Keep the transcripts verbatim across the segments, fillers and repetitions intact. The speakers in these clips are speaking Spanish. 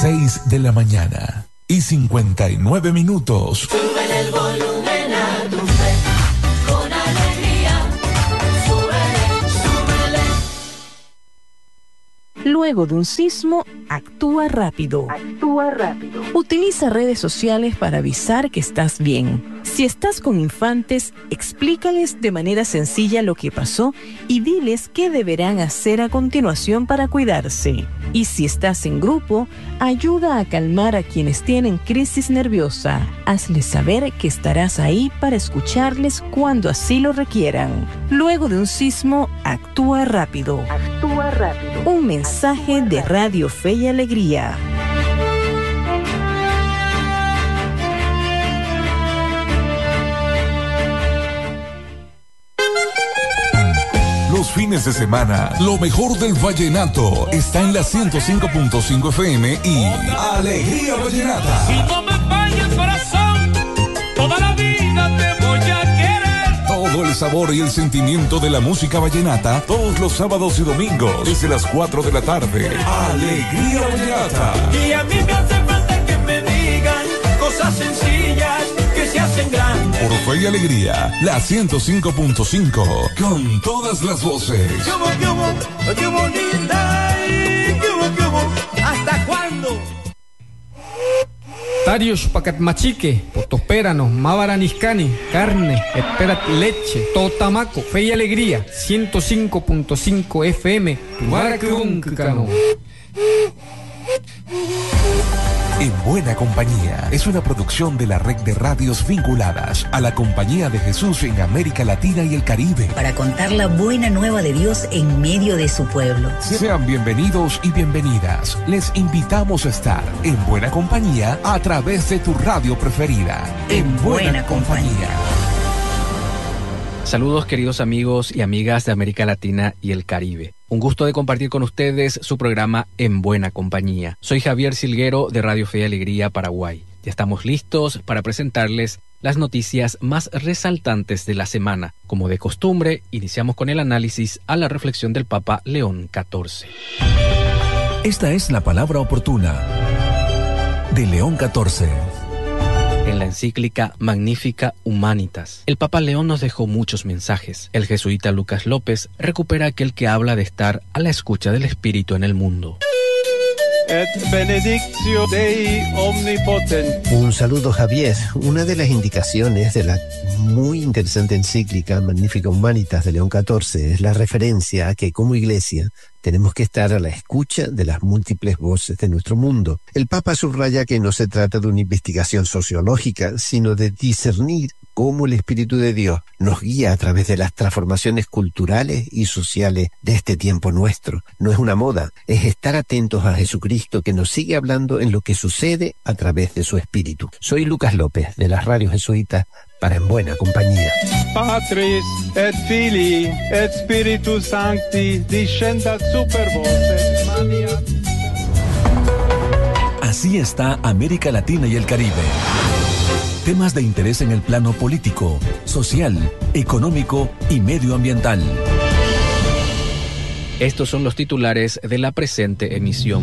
seis de la mañana y cincuenta y nueve minutos. Sube el volumen a tu fe, con alegría. Súbele, súbele. Luego de un sismo, actúa rápido. Actúa rápido. Utiliza redes sociales para avisar que estás bien. Si estás con infantes, explícales de manera sencilla lo que pasó y diles qué deberán hacer a continuación para cuidarse. Y si estás en grupo, ayuda a calmar a quienes tienen crisis nerviosa. Hazles saber que estarás ahí para escucharles cuando así lo requieran. Luego de un sismo, actúa rápido. Actúa rápido. Un mensaje de Radio Fe y Alegría. Los fines de semana, lo mejor del vallenato está en la ciento cinco punto cinco F M y Alegría Vallenata. Si no me falla el corazón, toda la vida te voy a querer. Todo el sabor y el sentimiento de la música vallenata, todos los sábados y domingos, desde las cuatro de la tarde. Alegría Vallenata. Y a mí me hace falta que me digan cosas sencillas que se hacen grandes. Por Fe y Alegría, la ciento cinco punto cinco, con todas las voces. ¿Qué hubo, qué hubo? ¡Qué bonita! ¿Qué hubo, qué hubo? ¿Hasta cuándo? Tarios pacat machique, potosperano, mavaraniscani, carne, esperat leche, totamaco, Fe y Alegría, ciento cinco punto cinco F M, Tumaracruncano. En Buena Compañía es una producción de la red de radios vinculadas a la Compañía de Jesús en América Latina y el Caribe. Para contar la buena nueva de Dios en medio de su pueblo. Sean bienvenidos y bienvenidas. Les invitamos a estar en Buena Compañía a través de tu radio preferida. En Buena, buena Compañía. compañía. Saludos queridos amigos y amigas de América Latina y el Caribe. Un gusto de compartir con ustedes su programa En Buena Compañía. Soy Javier Silguero de Radio Fe y Alegría, Paraguay. Ya estamos listos para presentarles las noticias más resaltantes de la semana. Como de costumbre, iniciamos con el análisis a la reflexión del Papa León catorce. Esta es la palabra oportuna de León catorce. En la encíclica Magnificat Humanitas, el Papa León nos dejó muchos mensajes. El jesuita Lucas López recupera aquel que habla de estar a la escucha del Espíritu en el mundo. Et benedictio Dei omnipotent. Un saludo, Javier. Una de las indicaciones de la muy interesante encíclica Magnificat Humanitas de León catorce es la referencia a que como iglesia tenemos que estar a la escucha de las múltiples voces de nuestro mundo. El Papa subraya que no se trata de una investigación sociológica, sino de discernir cómo el Espíritu de Dios nos guía a través de las transformaciones culturales y sociales de este tiempo nuestro. No es una moda, es estar atentos a Jesucristo que nos sigue hablando en lo que sucede a través de su Espíritu. Soy Lucas López, de las radios jesuitas, para En Buena Compañía. Patris et Filii et Spiritus Sancti descendat super vos. Maria. Así está América Latina y el Caribe. Temas de interés en el plano político, social, económico y medioambiental. Estos son los titulares de la presente emisión.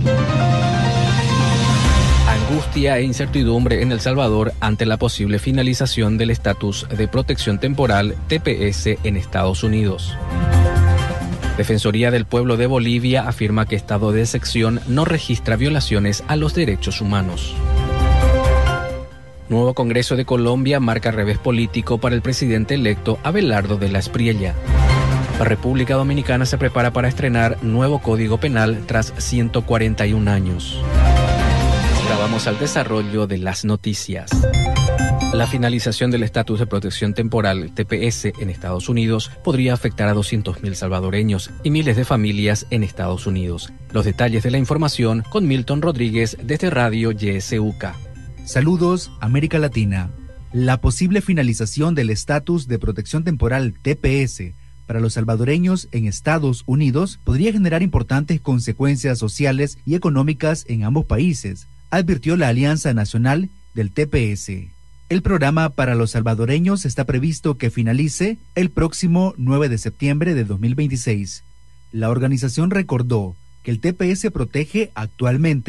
Angustia e incertidumbre en El Salvador ante la posible finalización del estatus de protección temporal T P S en Estados Unidos. Defensoría del Pueblo de Bolivia afirma que estado de excepción no registra violaciones a los derechos humanos. Nuevo Congreso de Colombia marca revés político para el presidente electo Abelardo de la Espriella. La República Dominicana se prepara para estrenar nuevo Código Penal tras ciento cuarenta y un años. Ahora vamos al desarrollo de las noticias. La finalización del estatus de protección temporal T P S en Estados Unidos podría afectar a doscientos mil salvadoreños y miles de familias en Estados Unidos. Los detalles de la información con Milton Rodríguez desde Radio Y S U K. Saludos, América Latina. La posible finalización del estatus de protección temporal T P S para los salvadoreños en Estados Unidos podría generar importantes consecuencias sociales y económicas en ambos países, advirtió la Alianza Nacional del T P S. El programa para los salvadoreños está previsto que finalice el próximo nueve de septiembre de dos mil veintiséis. La organización recordó que el T P S protege actualmente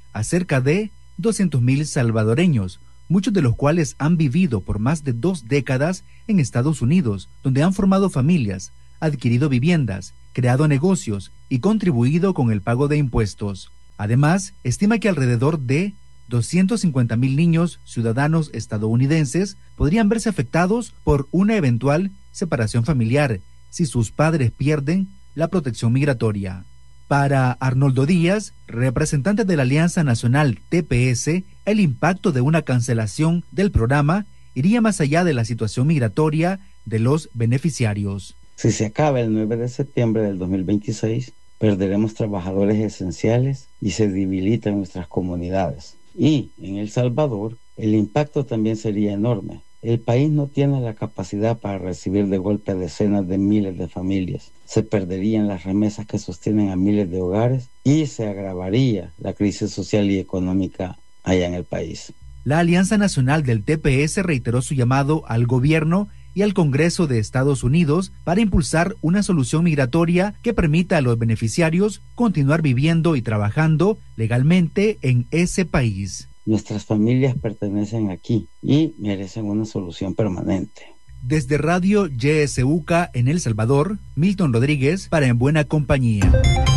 a cerca de doscientos mil salvadoreños, muchos de los cuales han vivido por más de dos décadas en Estados Unidos, donde han formado familias, adquirido viviendas, creado negocios y contribuido con el pago de impuestos. Además, estima que alrededor de doscientos cincuenta mil niños ciudadanos estadounidenses podrían verse afectados por una eventual separación familiar si sus padres pierden la protección migratoria. Para Arnoldo Díaz, representante de la Alianza Nacional T P S, el impacto de una cancelación del programa iría más allá de la situación migratoria de los beneficiarios. Si se acaba el nueve de septiembre del dos mil veintiséis, perderemos trabajadores esenciales y se debilitan nuestras comunidades. Y en El Salvador, el impacto también sería enorme. El país no tiene la capacidad para recibir de golpe a decenas de miles de familias. Se perderían las remesas que sostienen a miles de hogares y se agravaría la crisis social y económica allá en el país. La Alianza Nacional del T P S reiteró su llamado al gobierno y al Congreso de Estados Unidos para impulsar una solución migratoria que permita a los beneficiarios continuar viviendo y trabajando legalmente en ese país. Nuestras familias pertenecen aquí y merecen una solución permanente. Desde Radio Y S U C A en El Salvador, Milton Rodríguez para En Buena Compañía.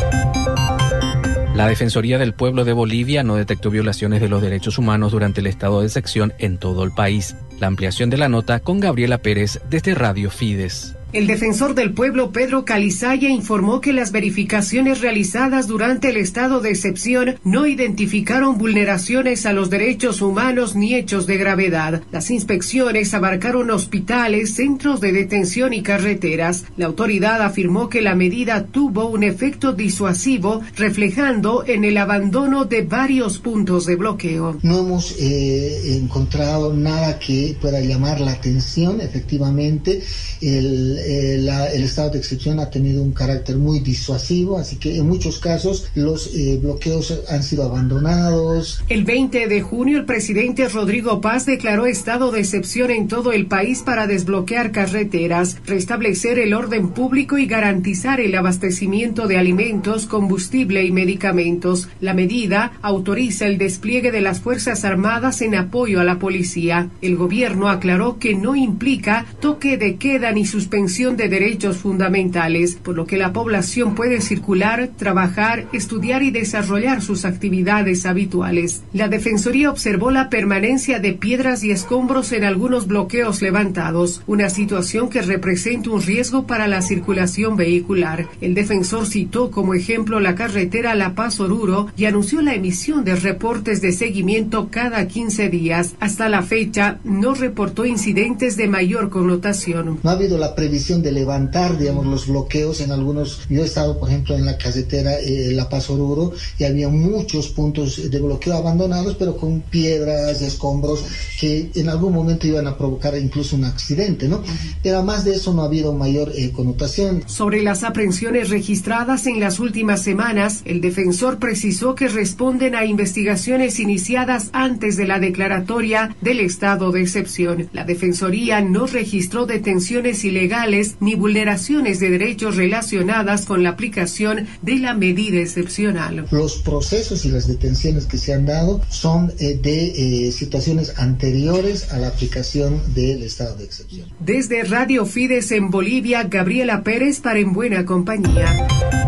La Defensoría del Pueblo de Bolivia no detectó violaciones de los derechos humanos durante el estado de excepción en todo el país. La ampliación de la nota con Gabriela Pérez desde Radio Fides. El defensor del pueblo, Pedro Calizaya, informó que las verificaciones realizadas durante el estado de excepción no identificaron vulneraciones a los derechos humanos ni hechos de gravedad. Las inspecciones abarcaron hospitales, centros de detención y carreteras. La autoridad afirmó que la medida tuvo un efecto disuasivo, reflejando en el abandono de varios puntos de bloqueo. No hemos eh, encontrado nada que pueda llamar la atención. Efectivamente, el Eh, la, el estado de excepción ha tenido un carácter muy disuasivo, así que en muchos casos los eh, bloqueos han sido abandonados. El veinte de junio, el presidente Rodrigo Paz declaró estado de excepción en todo el país para desbloquear carreteras, restablecer el orden público y garantizar el abastecimiento de alimentos, combustible y medicamentos. La medida autoriza el despliegue de las Fuerzas Armadas en apoyo a la policía. El gobierno aclaró que no implica toque de queda ni suspensión de derechos fundamentales, por lo que la población puede circular, trabajar, estudiar y desarrollar sus actividades habituales. La Defensoría observó la permanencia de piedras y escombros en algunos bloqueos levantados, una situación que representa un riesgo para la circulación vehicular. El defensor citó como ejemplo la carretera La Paz-Oruro y anunció la emisión de reportes de seguimiento cada quince días. Hasta la fecha, no reportó incidentes de mayor connotación. No ha habido la previsión de levantar, digamos, los bloqueos en algunos. Yo he estado, por ejemplo, en la carretera eh, La Paz-Oruro y había muchos puntos de bloqueo abandonados, pero con piedras, escombros que en algún momento iban a provocar incluso un accidente, ¿no? Pero además de eso no ha habido mayor eh, connotación. Sobre las aprehensiones registradas en las últimas semanas, el defensor precisó que responden a investigaciones iniciadas antes de la declaratoria del estado de excepción. La Defensoría no registró detenciones ilegales ni vulneraciones de derechos relacionadas con la aplicación de la medida excepcional. Los procesos y las detenciones que se han dado son eh, de eh, situaciones anteriores a la aplicación del estado de excepción. Desde Radio Fides en Bolivia, Gabriela Pérez para En Buena Compañía.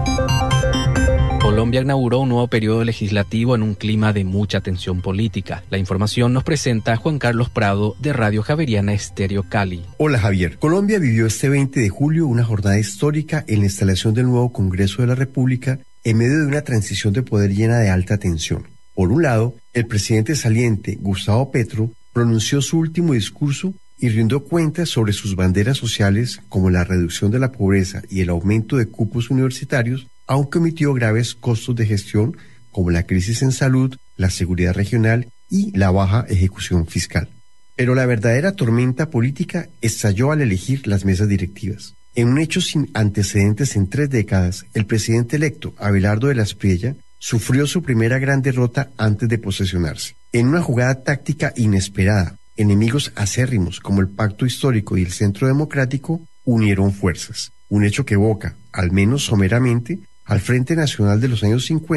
Colombia inauguró un nuevo periodo legislativo en un clima de mucha tensión política. La información nos presenta Juan Carlos Prado de Radio Javeriana Estéreo Cali. Hola Javier. Colombia vivió este veinte de julio una jornada histórica en la instalación del nuevo Congreso de la República en medio de una transición de poder llena de alta tensión. Por un lado, el presidente saliente, Gustavo Petro, pronunció su último discurso y rindió cuentas sobre sus banderas sociales como la reducción de la pobreza y el aumento de cupos universitarios, aunque omitió graves costos de gestión como la crisis en salud, la seguridad regional y la baja ejecución fiscal. Pero la verdadera tormenta política estalló al elegir las mesas directivas. En un hecho sin antecedentes en tres décadas, el presidente electo, Abelardo de la Espriella, sufrió su primera gran derrota antes de posesionarse. En una jugada táctica inesperada, enemigos acérrimos como el Pacto Histórico y el Centro Democrático unieron fuerzas. Un hecho que evoca, al menos someramente, al Frente Nacional de los años cincuenta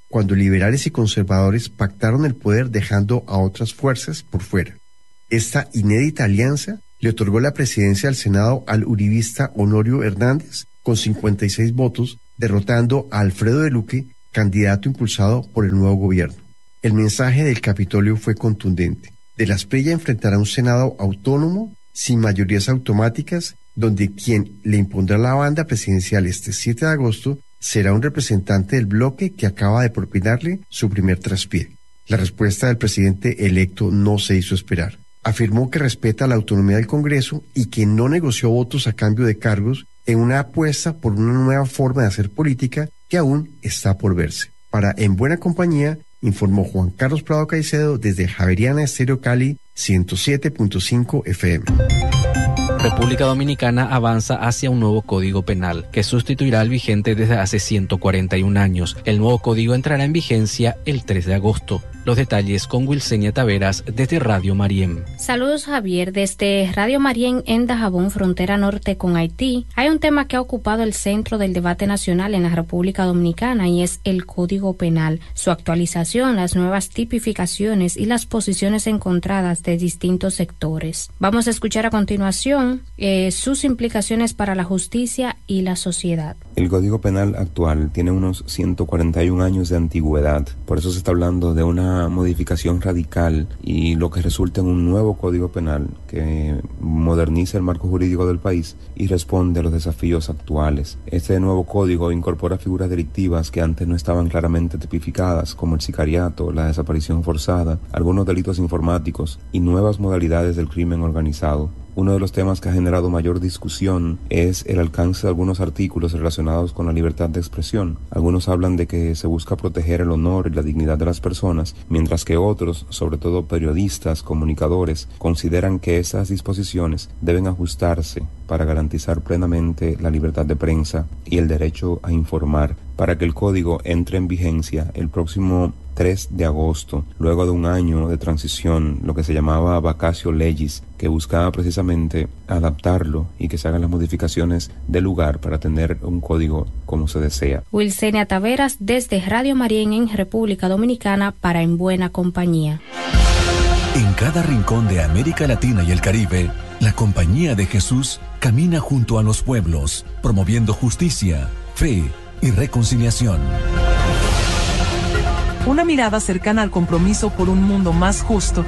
cuando liberales y conservadores pactaron el poder dejando a otras fuerzas por fuera. Esta inédita alianza le otorgó la presidencia del Senado al uribista Honorio Hernández con cincuenta y seis votos, derrotando a Alfredo de Luque, candidato impulsado por el nuevo gobierno. El mensaje del Capitolio fue contundente. De la Espriella enfrentará un Senado autónomo, sin mayorías automáticas, donde quien le impondrá la banda presidencial este siete de agosto será un representante del bloque que acaba de propinarle su primer traspié. La respuesta del presidente electo no se hizo esperar. Afirmó que respeta la autonomía del Congreso y que no negoció votos a cambio de cargos en una apuesta por una nueva forma de hacer política que aún está por verse. Para En Buena Compañía, informó Juan Carlos Prado Caicedo desde Javeriana Estéreo Cali ciento siete punto cinco F M. República Dominicana avanza hacia un nuevo código penal que sustituirá al vigente desde hace ciento cuarenta y un años. El nuevo código entrará en vigencia el tres de agosto. Los detalles con Wilsenia Taveras desde Radio Marién. Saludos, Javier. Desde Radio Marién en Dajabón, frontera norte con Haití, hay un tema que ha ocupado el centro del debate nacional en la República Dominicana y es el Código Penal, su actualización, las nuevas tipificaciones y las posiciones encontradas de distintos sectores. Vamos a escuchar a continuación eh, sus implicaciones para la justicia y la sociedad. El Código Penal actual tiene unos ciento cuarenta y un años de antigüedad, por eso se está hablando de una modificación radical y lo que resulta en un nuevo Código Penal que moderniza el marco jurídico del país y responde a los desafíos actuales. Este nuevo código incorpora figuras delictivas que antes no estaban claramente tipificadas, como el sicariato, la desaparición forzada, algunos delitos informáticos y nuevas modalidades del crimen organizado. Uno de los temas que ha generado mayor discusión es el alcance de algunos artículos relacionados con la libertad de expresión. Algunos hablan de que se busca proteger el honor y la dignidad de las personas, mientras que otros, sobre todo periodistas, comunicadores, consideran que esas disposiciones deben ajustarse para garantizar plenamente la libertad de prensa y el derecho a informar, para que el código entre en vigencia el próximo tres de agosto, luego de un año de transición, lo que se llamaba vacatio legis, que buscaba precisamente adaptarlo y que se hagan las modificaciones del lugar para tener un código como se desea. Wilsenia Taveras desde Radio Marién en República Dominicana para En Buena Compañía. En cada rincón de América Latina y el Caribe, la Compañía de Jesús camina junto a los pueblos, promoviendo justicia, fe y reconciliación. Una mirada cercana al compromiso por un mundo más justo.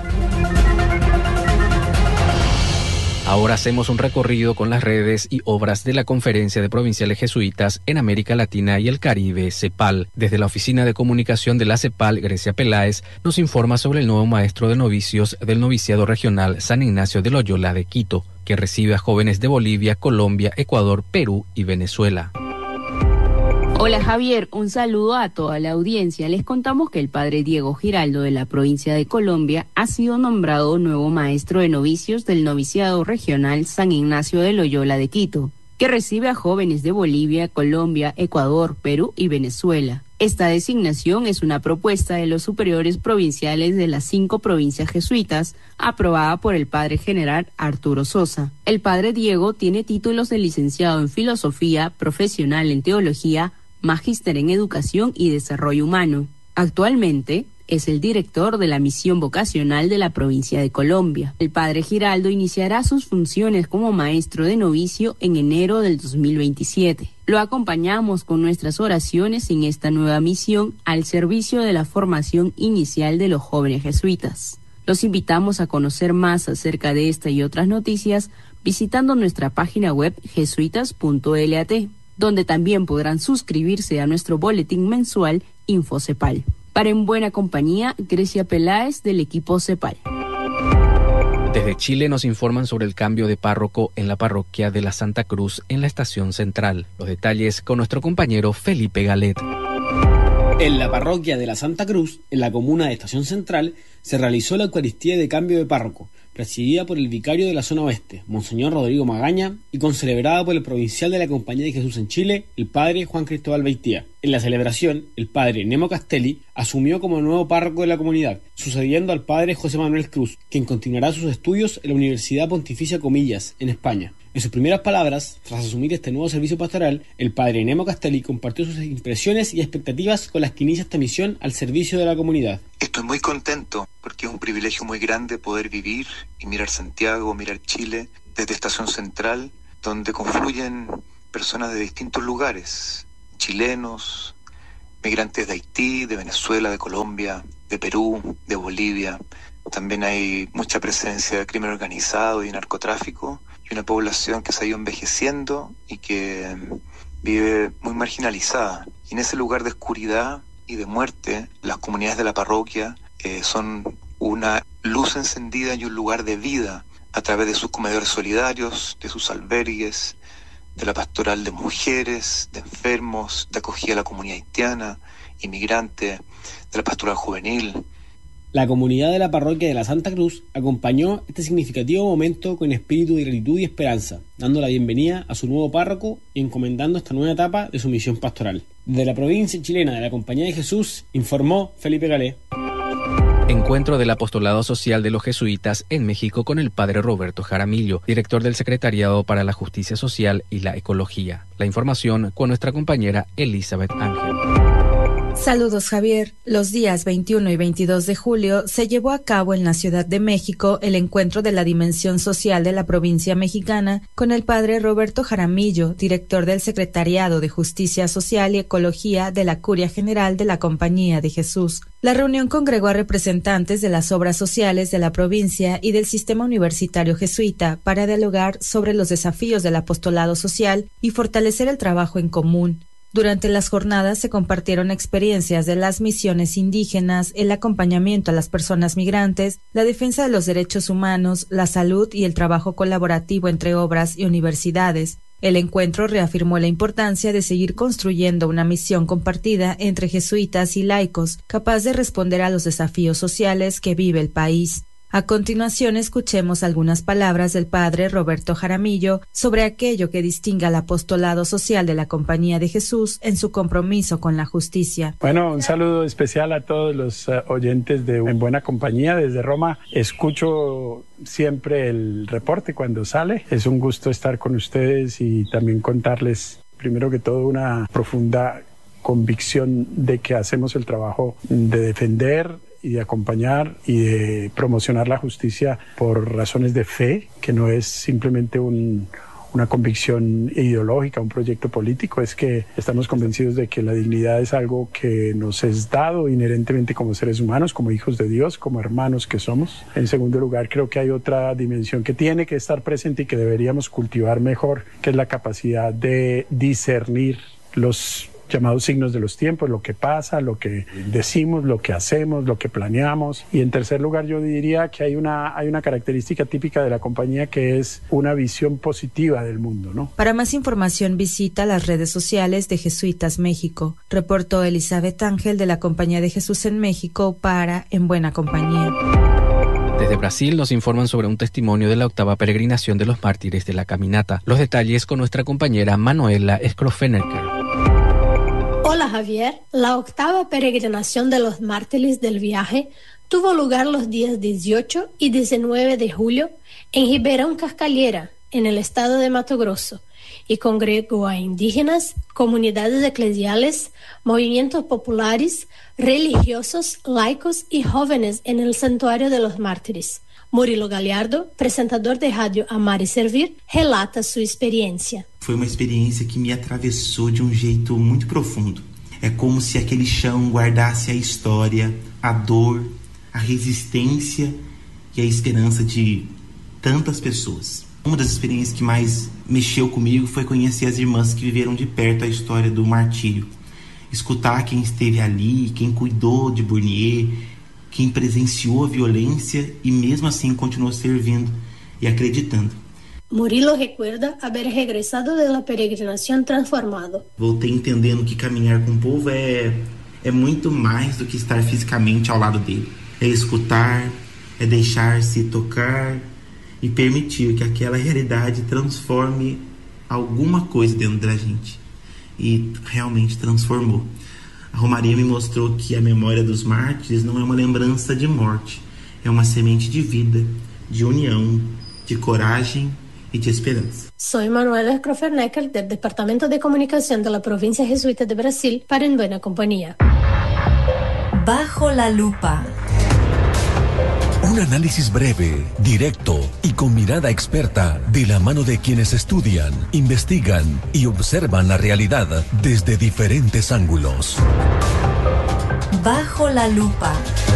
Ahora hacemos un recorrido con las redes y obras de la Conferencia de Provinciales Jesuitas en América Latina y el Caribe, CEPAL. Desde la Oficina de Comunicación de la CEPAL, Grecia Peláez nos informa sobre el nuevo maestro de novicios del Noviciado Regional San Ignacio de Loyola de Quito, que recibe a jóvenes de Bolivia, Colombia, Ecuador, Perú y Venezuela. Hola Javier, un saludo a toda la audiencia. Les contamos que el padre Diego Giraldo de la provincia de Colombia ha sido nombrado nuevo maestro de novicios del Noviciado Regional San Ignacio de Loyola de Quito, que recibe a jóvenes de Bolivia, Colombia, Ecuador, Perú y Venezuela. Esta designación es una propuesta de los superiores provinciales de las cinco provincias jesuitas, aprobada por el padre general Arturo Sosa. El padre Diego tiene títulos de licenciado en Filosofía, profesional en Teología, magíster en Educación y Desarrollo Humano. Actualmente es el director de la misión vocacional de la provincia de Colombia. El padre Giraldo iniciará sus funciones como maestro de novicio en enero del dos mil veintisiete. Lo acompañamos con nuestras oraciones en esta nueva misión al servicio de la formación inicial de los jóvenes jesuitas. Los invitamos a conocer más acerca de esta y otras noticias visitando nuestra página web jesuitas punto lat, donde también podrán suscribirse a nuestro boletín mensual InfoCepal. Para En Buena Compañía, Grecia Peláez del equipo CEPAL. Desde Chile nos informan sobre el cambio de párroco en la parroquia de la Santa Cruz en la Estación Central. Los detalles con nuestro compañero Felipe Galet. En la parroquia de la Santa Cruz, en la comuna de Estación Central, se realizó la Eucaristía de cambio de párroco, presidida por el vicario de la zona oeste, Monseñor Rodrigo Magaña, y concelebrada por el provincial de la Compañía de Jesús en Chile, el padre Juan Cristóbal Beitía. En la celebración, el padre Nemo Castelli asumió como nuevo párroco de la comunidad, sucediendo al padre José Manuel Cruz, quien continuará sus estudios en la Universidad Pontificia Comillas, en España. En sus primeras palabras, tras asumir este nuevo servicio pastoral, el padre Nemo Castelli compartió sus impresiones y expectativas con las que inicia esta misión al servicio de la comunidad. Estoy muy contento porque es un privilegio muy grande poder vivir y mirar Santiago, mirar Chile desde Estación Central, donde confluyen personas de distintos lugares, chilenos, migrantes de Haití, de Venezuela, de Colombia, de Perú, de Bolivia. También hay mucha presencia de crimen organizado y narcotráfico, y una población que se ha ido envejeciendo y que vive muy marginalizada. Y en ese lugar de oscuridad y de muerte, las comunidades de la parroquia eh, son una luz encendida y un lugar de vida a través de sus comedores solidarios, de sus albergues, de la pastoral de mujeres, de enfermos, de acogida a la comunidad haitiana, inmigrante, de la pastoral juvenil. La comunidad de la parroquia de la Santa Cruz acompañó este significativo momento con espíritu de gratitud y esperanza, dando la bienvenida a su nuevo párroco y encomendando esta nueva etapa de su misión pastoral. Desde la provincia chilena de la Compañía de Jesús, informó Felipe Galé. Encuentro del Apostolado Social de los Jesuitas en México con el padre Roberto Jaramillo, director del Secretariado para la Justicia Social y la Ecología. La información con nuestra compañera Elizabeth Ángel. Saludos, Javier. Los días veintiuno y veintidós de julio se llevó a cabo en la Ciudad de México el encuentro de la Dimensión Social de la provincia mexicana con el padre Roberto Jaramillo, director del Secretariado de Justicia Social y Ecología de la Curia General de la Compañía de Jesús. La reunión congregó a representantes de las obras sociales de la provincia y del sistema universitario jesuita para dialogar sobre los desafíos del apostolado social y fortalecer el trabajo en común. Durante las jornadas se compartieron experiencias de las misiones indígenas, el acompañamiento a las personas migrantes, la defensa de los derechos humanos, la salud y el trabajo colaborativo entre obras y universidades. El encuentro reafirmó la importancia de seguir construyendo una misión compartida entre jesuitas y laicos, capaz de responder a los desafíos sociales que vive el país. A continuación, escuchemos algunas palabras del padre Roberto Jaramillo sobre aquello que distingue al apostolado social de la Compañía de Jesús en su compromiso con la justicia. Bueno, un saludo especial a todos los uh, oyentes de En Buena Compañía desde Roma. Escucho siempre el reporte cuando sale. Es un gusto estar con ustedes y también contarles, primero que todo, una profunda convicción de que hacemos el trabajo de defender y de acompañar y de promocionar la justicia por razones de fe, que no es simplemente un, una convicción ideológica, un proyecto político, es que estamos convencidos de que la dignidad es algo que nos es dado inherentemente como seres humanos, como hijos de Dios, como hermanos que somos. En segundo lugar, creo que hay otra dimensión que tiene que estar presente y que deberíamos cultivar mejor, que es la capacidad de discernir los llamados signos de los tiempos, lo que pasa, lo que decimos, lo que hacemos, lo que planeamos. Y en tercer lugar, yo diría que hay una, hay una característica típica de la compañía que es una visión positiva del mundo, ¿no? Para más información visita las redes sociales de Jesuitas México. Reportó Elizabeth Ángel de la Compañía de Jesús en México para En Buena Compañía. Desde Brasil nos informan sobre un testimonio de la octava peregrinación de los mártires de la caminata. Los detalles con nuestra compañera Manuela Scrofenecker. Hola Javier, la octava peregrinación de los mártires del viaje tuvo lugar los días dieciocho y diecinueve de julio en Ribeirão Cascalheira, en el estado de Mato Grosso, y congregó a indígenas, comunidades eclesiales, movimientos populares, religiosos, laicos y jóvenes en el santuario de los mártires. Murilo Galhardo, presentador de rádio Amar e Servir, relata sua experiência. Foi uma experiência que me atravessou de um jeito muito profundo. É como se aquele chão guardasse a história, a dor, a resistência e a esperança de tantas pessoas. Uma das experiências que mais mexeu comigo foi conhecer as irmãs que viveram de perto a história do martírio. Escutar quem esteve ali, quem cuidou de Burnier, quem presenciou a violência e mesmo assim continuou servindo e acreditando. Murilo recuerda haber regressado da peregrinação transformado. Voltei entendendo que caminhar com o povo é, é muito mais do que estar fisicamente ao lado dele. É escutar, é deixar-se tocar e permitir que aquela realidade transforme alguma coisa dentro da gente. E realmente transformou. A Romaria me mostrou que a memória dos mártires não é uma lembrança de morte, é uma semente de vida, de união, de coragem e de esperança. Soy Manuela Scrofernecker del Departamento de Comunicación de la Provincia Jesuita de Brasil para En Buena Compañía. Bajo la lupa. Un análisis breve, directo y con mirada experta de la mano de quienes estudian, investigan y observan la realidad desde diferentes ángulos. Bajo la lupa.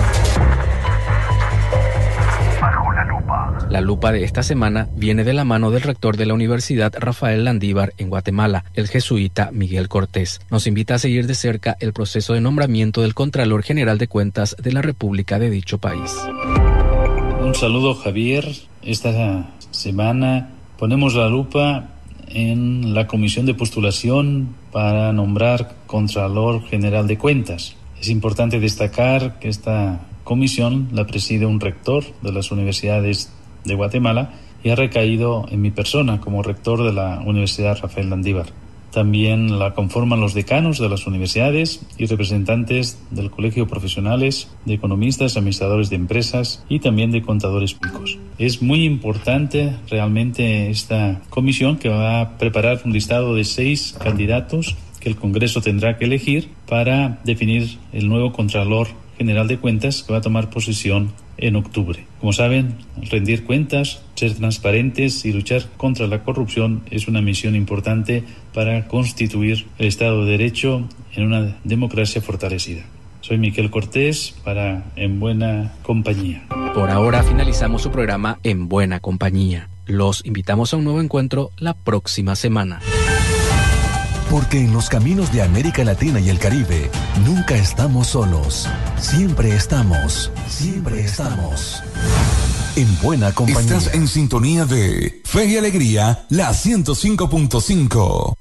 Bajo la lupa. La lupa de esta semana viene de la mano del rector de la Universidad Rafael Landívar en Guatemala, el jesuita Miguel Cortés. Nos invita a seguir de cerca el proceso de nombramiento del Contralor General de Cuentas de la República de dicho país. Un saludo, Javier. Esta semana ponemos la lupa en la comisión de postulación para nombrar Contralor General de Cuentas. Es importante destacar que esta comisión la preside un rector de las universidades de Guatemala y ha recaído en mi persona como rector de la Universidad Rafael Landívar. También la conforman los decanos de las universidades y representantes del Colegio Profesionales, de economistas, administradores de empresas y también de contadores públicos. Es muy importante realmente esta comisión que va a preparar un listado de seis candidatos que el Congreso tendrá que elegir para definir el nuevo Contralor General de Cuentas que va a tomar posesión en octubre. Como saben, rendir cuentas, ser transparentes y luchar contra la corrupción es una misión importante para constituir el Estado de Derecho en una democracia fortalecida. Soy Miguel Cortés para En Buena Compañía. Por ahora finalizamos su programa En Buena Compañía. Los invitamos a un nuevo encuentro la próxima semana. Porque en los caminos de América Latina y el Caribe nunca estamos solos. Siempre estamos, siempre estamos en buena compañía. Estás en sintonía de Fe y Alegría, la ciento cinco punto cinco.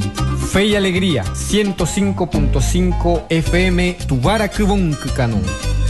Fe y Alegría, ciento cinco punto cinco F M, Tubarak Bunkukanon.